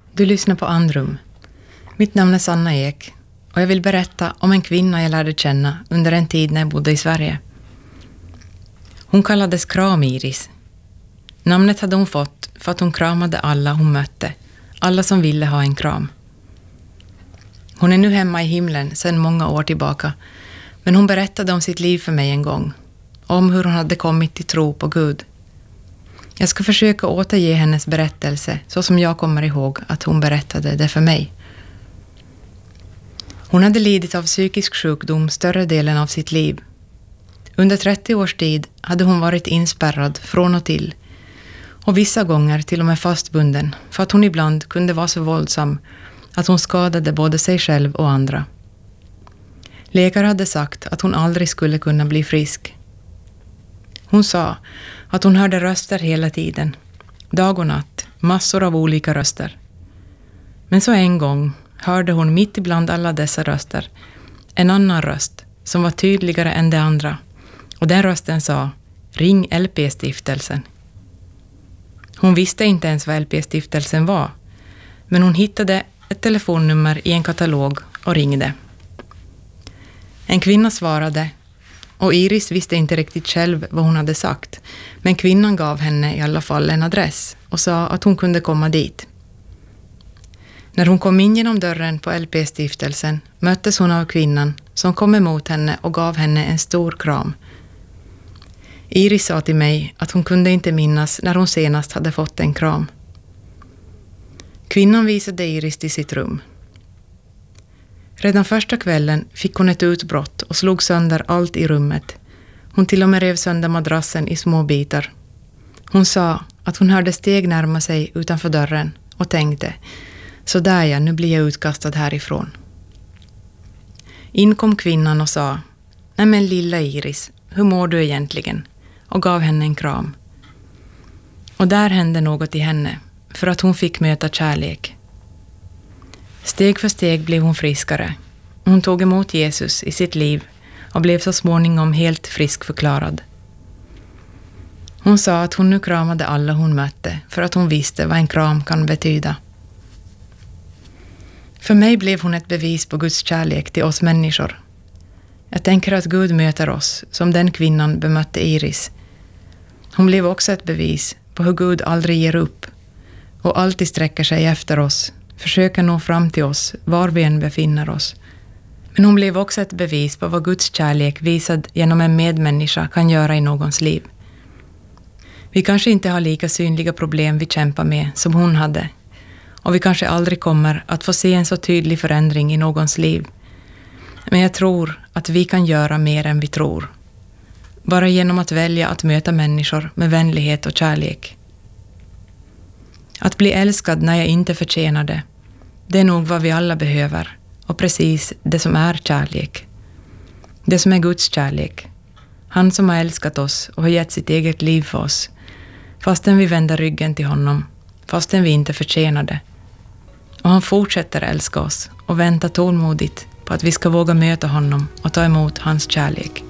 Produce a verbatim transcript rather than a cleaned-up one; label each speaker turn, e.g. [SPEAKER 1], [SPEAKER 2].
[SPEAKER 1] Du lyssnar på Andrum. Mitt namn är Sanna Ek och jag vill berätta om en kvinna jag lärde känna under en tid när jag bodde i Sverige. Hon kallades Kram-Iris. Namnet hade hon fått för att hon kramade alla hon mötte, alla som ville ha en kram. Hon är nu hemma i himlen sedan många år tillbaka, men hon berättade om sitt liv för mig en gång, om hur hon hade kommit till tro på Gud. Jag ska försöka återge hennes berättelse så som jag kommer ihåg att hon berättade det för mig. Hon hade lidit av psykisk sjukdom större delen av sitt liv. Under trettio års tid hade hon varit inspärrad från och till, och vissa gånger till och med fastbunden för att hon ibland kunde vara så våldsam att hon skadade både sig själv och andra. Läkare hade sagt att hon aldrig skulle kunna bli frisk. Hon sa att hon hörde röster hela tiden, dag och natt, massor av olika röster. Men så en gång hörde hon mitt ibland alla dessa röster en annan röst som var tydligare än de andra, och den rösten sa: ring L P-stiftelsen. Hon visste inte ens vad L P-stiftelsen var, men hon hittade ett telefonnummer i en katalog och ringde. En kvinna svarade, och Iris visste inte riktigt själv vad hon hade sagt, men kvinnan gav henne i alla fall en adress och sa att hon kunde komma dit. När hon kom in genom dörren på L P-stiftelsen möttes hon av kvinnan som kom emot henne och gav henne en stor kram. Iris sa till mig att hon kunde inte minnas när hon senast hade fått en kram. Kvinnan visade Iris till sitt rum. Redan första kvällen fick hon ett utbrott och slog sönder allt i rummet. Hon till och med rev sönder madrassen i små bitar. Hon sa att hon hörde steg närma sig utanför dörren och tänkte: så där ja, nu blir jag utkastad härifrån. In kom kvinnan och sa: nej men lilla Iris, hur mår du egentligen? Och gav henne en kram. Och där hände något i henne, för att hon fick möta kärlek. Steg för steg blev hon friskare. Hon tog emot Jesus i sitt liv och blev så småningom helt friskförklarad. Hon sa att hon nu kramade alla hon mötte för att hon visste vad en kram kan betyda. För mig blev hon ett bevis på Guds kärlek till oss människor. Jag tänker att Gud möter oss som den kvinnan bemötte Iris. Hon blev också ett bevis på hur Gud aldrig ger upp och alltid sträcker sig efter oss, försöker nå fram till oss var vi än befinner oss. Men hon blev också ett bevis på vad Guds kärlek visad genom en medmänniska kan göra i någons liv. Vi kanske inte har lika synliga problem vi kämpar med som hon hade, och vi kanske aldrig kommer att få se en så tydlig förändring i någons liv. Men jag tror att vi kan göra mer än vi tror. Bara genom att välja att möta människor med vänlighet och kärlek. Att bli älskad när jag inte förtjänar det, det är nog vad vi alla behöver, och precis det som är kärlek. Det som är Guds kärlek. Han som har älskat oss och har gett sitt eget liv för oss, fastän vi vänder ryggen till honom, fastän vi inte förtjänar det. Och han fortsätter älska oss och väntar tålmodigt på att vi ska våga möta honom och ta emot hans kärlek.